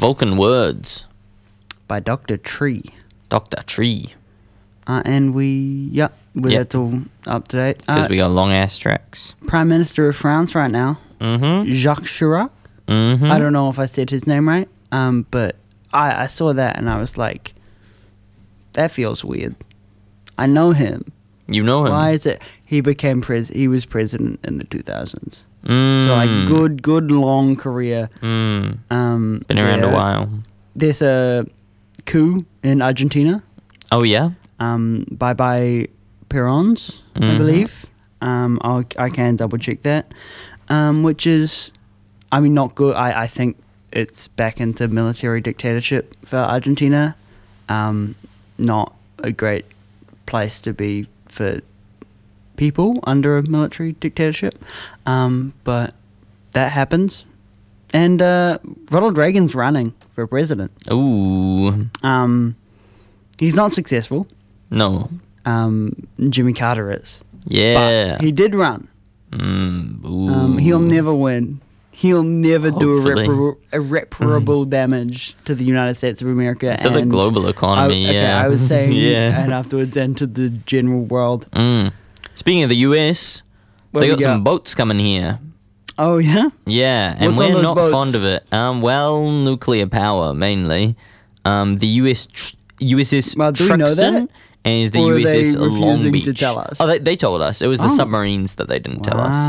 Vulcan Words by Dr. Tree. Dr. Tree. And that's all up to date. Because we got long-ass tracks. Prime Minister of France right now, Jacques Chirac. I don't know if I said his name right, but I saw that and I was like, that feels weird. I know him. You know him. Why is it? He was president in the 2000s. So good long career. Been around a while. There's a coup in Argentina. Oh yeah. Bye Perons, I believe. I can double check that. Which is, not good. I think it's back into military dictatorship for Argentina. Not a great place to be for people under a military dictatorship. But that happens. And Ronald Reagan's running for president. Ooh. He's not successful. No. Jimmy Carter is. Yeah. But he did run. He'll never win. He'll never do irreparable damage to the United States of America. To the global economy, I was saying, and afterwards, and to the general world. Speaking of the US, they got some boats coming here. Oh, yeah? Yeah, and we're not fond of it. Nuclear power, mainly. The USS Truxton and the USS Long Beach. To tell us? Oh, they told us. It was the submarines that they didn't tell us.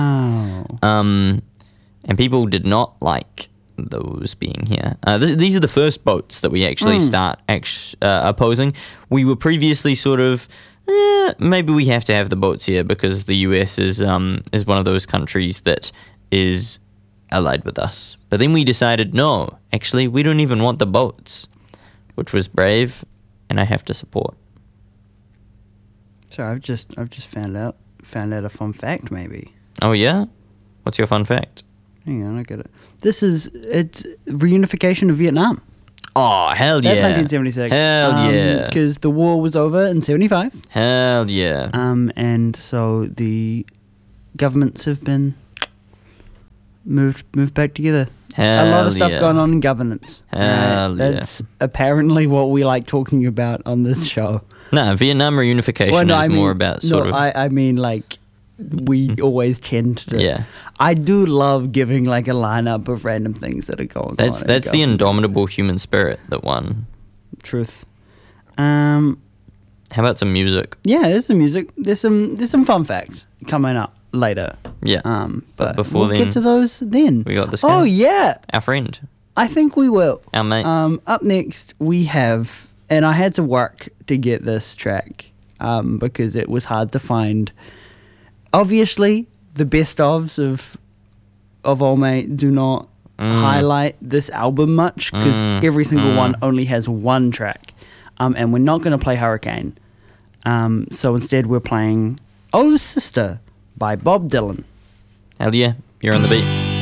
And people did not like those being here. These are the first boats that we actually start opposing. We were previously sort of, maybe we have to have the boats here because the US is one of those countries that is allied with us. But then we decided, no, actually, we don't even want the boats, which was brave, and I have to support. So I've just found out a fun fact, maybe. Oh yeah? What's your fun fact? Hang on, I got it. It's reunification of Vietnam. Oh, hell yeah. That's 1976. Hell yeah. Because the war was over in 75. Hell yeah. And so the governments have been moved back together. Hell a lot of stuff yeah. going on in governance. Hell That's apparently what we like talking about on this show. No, Vietnam reunification is more about sort of... I mean, like, we always tend to... Yeah. I do love giving, like, a lineup of random things that are going on. That's the indomitable human spirit that won. Truth. How about some music? Yeah, there's some music. There's some fun facts coming up later. Yeah. But before we'll then... get to those then. We got this guy. Oh, yeah. Our friend. I think we will. Our mate. Up next, we have... And I had to work to get this track because it was hard to find. Obviously, the best ofs of All Mate do not highlight this album much because every single one only has one track. And we're not going to play Hurricane. So instead, we're playing Oh Sister by Bob Dylan. Hell yeah. You're on the beat.